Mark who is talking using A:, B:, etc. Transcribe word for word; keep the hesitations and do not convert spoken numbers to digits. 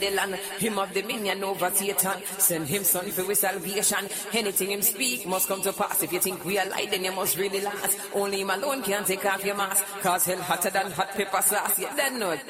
A: the land. Him of dominion over Satan. Send him son for with salvation. Anything him speak must come to pass. If you think we are light, then you must really last. Only him alone can take off your mask. Cause hell hotter than hot pepper sauce. You dead note.